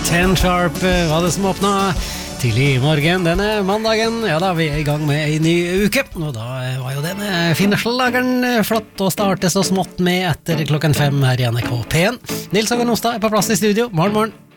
Ten Sharp var det som åpnet tidlig i morgen denne mandagen. Ja da, vi er i gang med en ny uke, og da var jo denne fine slageren flott å starte så smått med etter klokken 5 her i NRK P1. Nils Hågen Ostad er på plass i studio. Morgen, morgen.